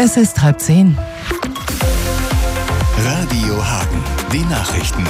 Es ist 9:30. Radio Hagen, die Nachrichten.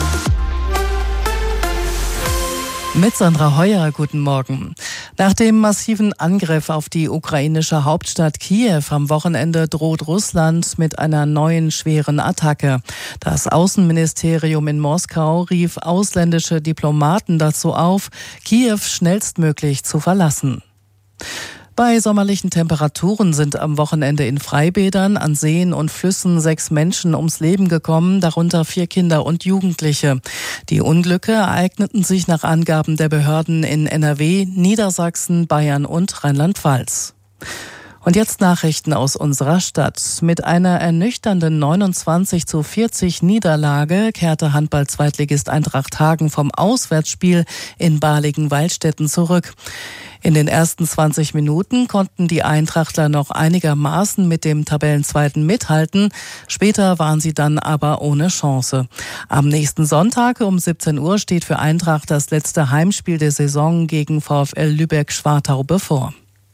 Mit Sandra Heuer, guten Morgen. Nach dem massiven Angriff auf die ukrainische Hauptstadt Kiew am Wochenende droht Russland mit einer neuen schweren Attacke. Das Außenministerium in Moskau rief ausländische Diplomaten dazu auf, Kiew schnellstmöglich zu verlassen. Bei sommerlichen Temperaturen sind am Wochenende in Freibädern, an Seen und Flüssen 6 Menschen ums Leben gekommen, darunter 4 Kinder und Jugendliche. Die Unglücke ereigneten sich nach Angaben der Behörden in NRW, Niedersachsen, Bayern und Rheinland-Pfalz. Und jetzt Nachrichten aus unserer Stadt. Mit einer ernüchternden 29:40 Niederlage kehrte Handball-Zweitligist Eintracht Hagen vom Auswärtsspiel in Balingen-Waldstätten zurück. In den ersten 20 Minuten konnten die Eintrachtler noch einigermaßen mit dem Tabellenzweiten mithalten. Später waren sie dann aber ohne Chance. Am nächsten Sonntag um 17 Uhr steht für Eintracht das letzte Heimspiel der Saison gegen VfL Lübeck-Schwartau bevor.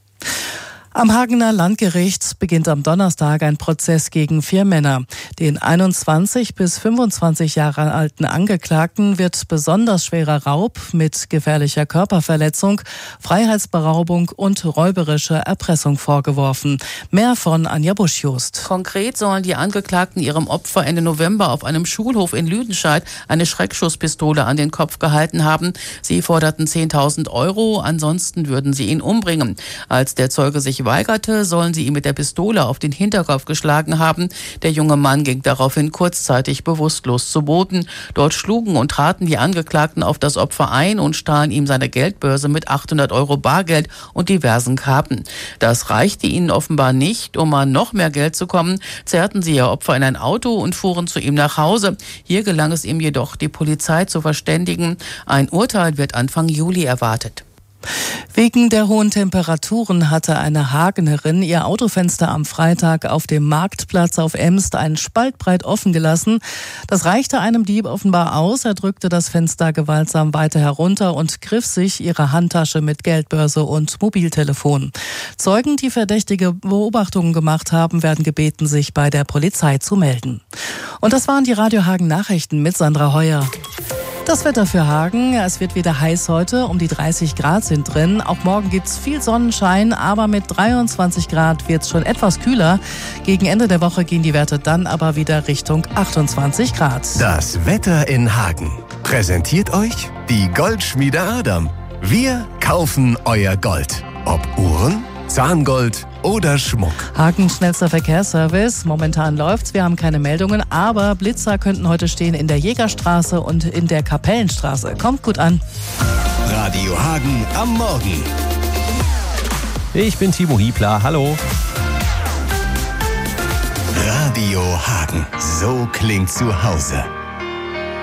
Am Hagener Landgericht beginnt am Donnerstag ein Prozess gegen 4 Männer. Den 21 bis 25 Jahre alten Angeklagten wird besonders schwerer Raub mit gefährlicher Körperverletzung, Freiheitsberaubung und räuberische Erpressung vorgeworfen. Mehr von Anja Busch-Just. Konkret sollen die Angeklagten ihrem Opfer Ende November auf einem Schulhof in Lüdenscheid eine Schreckschusspistole an den Kopf gehalten haben. Sie forderten 10.000 €, ansonsten würden sie ihn umbringen. Als der Zeuge sich weigerte, sollen sie ihm mit der Pistole auf den Hinterkopf geschlagen haben. Der junge Mann ging daraufhin kurzzeitig bewusstlos zu Boden. Dort schlugen und traten die Angeklagten auf das Opfer ein und stahlen ihm seine Geldbörse mit 800 € Bargeld und diversen Karten. Das reichte ihnen offenbar nicht. Um an noch mehr Geld zu kommen, zerrten sie ihr Opfer in ein Auto und fuhren zu ihm nach Hause. Hier gelang es ihm jedoch, die Polizei zu verständigen. Ein Urteil wird Anfang Juli erwartet. Wegen der hohen Temperaturen hatte eine Hagenerin ihr Autofenster am Freitag auf dem Marktplatz auf Emst einen Spalt breit offen gelassen. Das reichte einem Dieb offenbar aus. Er drückte das Fenster gewaltsam weiter herunter und griff sich ihre Handtasche mit Geldbörse und Mobiltelefon. Zeugen, die verdächtige Beobachtungen gemacht haben, werden gebeten, sich bei der Polizei zu melden. Und das waren die Radio Hagen Nachrichten mit Sandra Heuer. Das Wetter für Hagen, es wird wieder heiß heute, um die 30 Grad sind drin. Auch morgen gibt's viel Sonnenschein, aber mit 23 Grad wird's schon etwas kühler. Gegen Ende der Woche gehen die Werte dann aber wieder Richtung 28 Grad. Das Wetter in Hagen präsentiert euch die Goldschmiede Adam. Wir kaufen euer Gold. Ob Uhren, Zahngold oder Schmuck. Hagens schnellster Verkehrsservice. Momentan läuft's. Wir haben keine Meldungen, aber Blitzer könnten heute stehen in der Jägerstraße und in der Kapellenstraße. Kommt gut an. Radio Hagen am Morgen. Ich bin Timo Hiebler. Hallo. Radio Hagen. So klingt zu Hause.